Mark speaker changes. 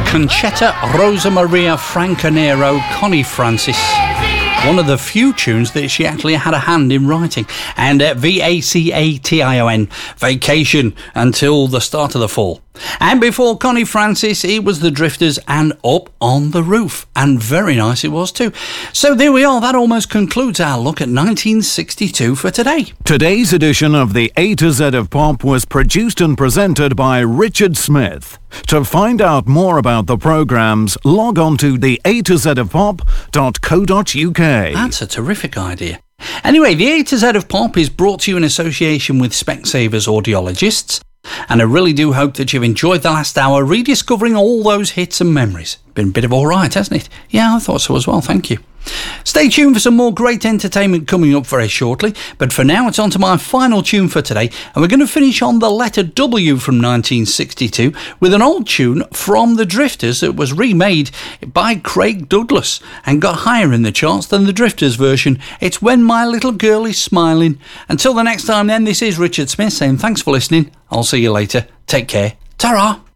Speaker 1: Conchetta Rosa Maria Francanero, Connie Francis. One of the few tunes that she actually had a hand in writing. And Vacation, Vacation, until the start of the fall. And before Connie Francis, it was the Drifters and Up on the Roof. And very nice it was too. So there we are. That almost concludes our look at 1962 for today.
Speaker 2: Today's edition of the A to Z of Pop was produced and presented by Richard Smith. To find out more about the programmes, log on to the A to Z of Pop.co.uk.
Speaker 1: That's a terrific idea. Anyway, the A to Z of Pop is brought to you in association with Specsavers Audiologists. And I really do hope that you've enjoyed the last hour rediscovering all those hits and memories. Been a bit of all right, hasn't it? Yeah, I thought so as well, thank you. Stay tuned for some more great entertainment coming up very shortly, but for now it's on to my final tune for today, and we're going to finish on the letter W from 1962 with an old tune from the Drifters that was remade by Craig Douglas and got higher in the charts than the Drifters version. It's When My Little Girl Is Smiling. Until the next time then, this is Richard Smith saying thanks for listening. I'll see you later. Take care. Ta-ra!